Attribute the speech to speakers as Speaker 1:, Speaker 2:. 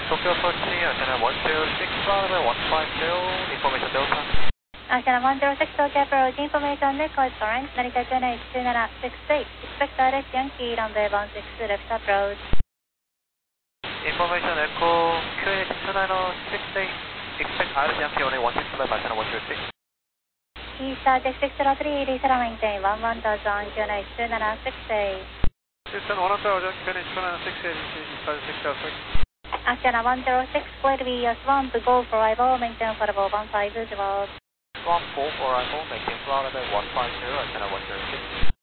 Speaker 1: Tokyo approach, antenna 106, runway 150, information Delta.
Speaker 2: Antenna 106, Tokyo approach, information Nikkei current, Narita 282768, expect direct Yankee, runway 16, left approach.
Speaker 1: Information Echo, QNH 2968, expect direct Yankee only 165, antenna 106.
Speaker 2: East 6603, Lisa maintain 11000, QNH 2768.
Speaker 1: Houston 1000, QNH 2968, East 6603.
Speaker 2: Antenna 106, clear to be swamp, go for arrival, maintain for level 150.
Speaker 1: Swamp, go for arrival, maintain flight level 150, antenna 106.